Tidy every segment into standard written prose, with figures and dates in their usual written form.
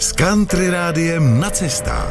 s Country Rádiem na cestách.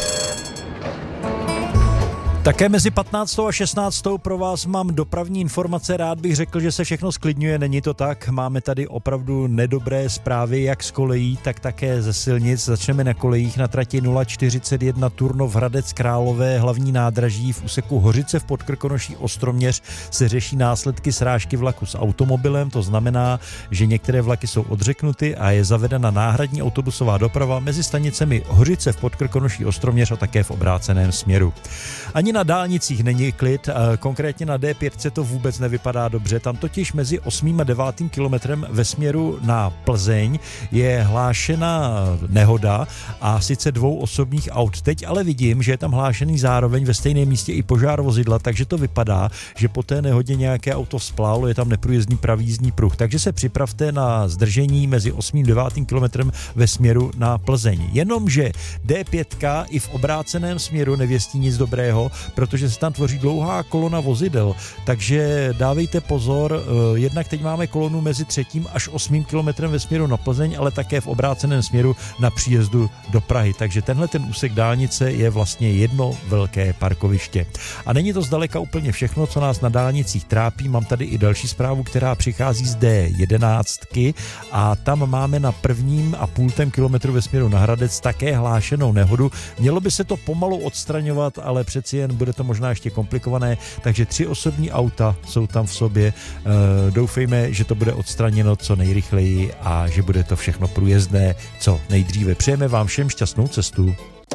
Také mezi 15. a 16. pro vás mám dopravní informace. Rád bych řekl, že se všechno sklidňuje, není to tak. Máme tady opravdu nedobré zprávy, jak z kolejí, tak také ze silnic. Začneme na kolejích na trati 041 Turnov Hradec Králové, hlavní nádraží v úseku Hořice v Podkrkonoší Ostroměř se řeší následky srážky vlaku s automobilem. To znamená, že některé vlaky jsou odřeknuty a je zavedena náhradní autobusová doprava mezi stanicemi Hořice v Podkrkonoší Ostroměř a také v obráceném směru. Ani na dálnicích není klid, konkrétně na D5 to vůbec nevypadá dobře, tam totiž mezi 8. a 9. kilometrem ve směru na Plzeň je hlášena nehoda a sice 2 osobních aut. Teď ale vidím, že je tam hlášený zároveň ve stejném místě i požár vozidla, takže to vypadá, že po té nehodě nějaké auto vzplálo, je tam neprůjezdný pravý jízdní pruh, takže se připravte na zdržení mezi 8. a 9. kilometrem ve směru na Plzeň. Jenomže D5 i v obráceném směru nevěstí nic dobrého, protože se tam tvoří dlouhá kolona vozidel, takže dávejte pozor, jednak teď máme kolonu mezi 3. až 8. kilometrem ve směru na Plzeň, ale také v obráceném směru na příjezdu do Prahy, takže tenhle ten úsek dálnice je vlastně jedno velké parkoviště. A není to zdaleka úplně všechno, co nás na dálnicích trápí, mám tady i další zprávu, která přichází z D11 a tam máme na 1,5 kilometru ve směru na Hradec také hlášenou nehodu. Mělo by se to pomalu odstraňovat, ale přeci jen bude to možná ještě komplikované, takže 3 osobní auta jsou tam v sobě. Doufejme, že to bude odstraněno co nejrychleji a že bude to všechno průjezdné co nejdříve. Přejeme vám všem šťastnou cestu.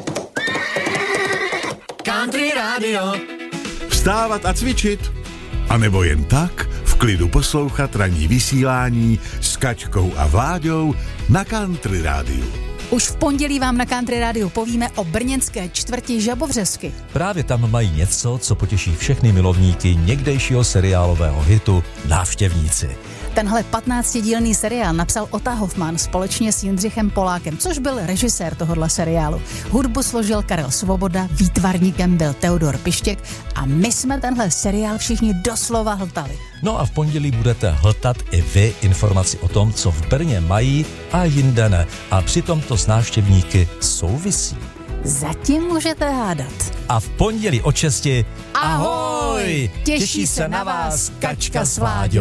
Country Radio. Vstávat a cvičit? A nebo jen tak v klidu poslouchat ranní vysílání s Kačkou a Vláďou na Country Rádiu. Už v pondělí vám na Country Rádiu povíme o brněnské čtvrti Žabovřesky. Právě tam mají něco, co potěší všechny milovníky někdejšího seriálového hitu Návštěvníci. Tenhle 15dílný seriál napsal Ota Hoffman společně s Jindřichem Polákem, což byl režisér tohohle seriálu. Hudbu složil Karel Svoboda, výtvarníkem byl Teodor Pištěk a my jsme tenhle seriál všichni doslova hltali. No a v pondělí budete hltat i vy informaci o tom, co v Brně mají a jinde ne. A přitom to s návštěvníky souvisí. Zatím můžete hádat. A v pondělí od 6. Ahoj! Těší se na vás Kačka s Vláďou.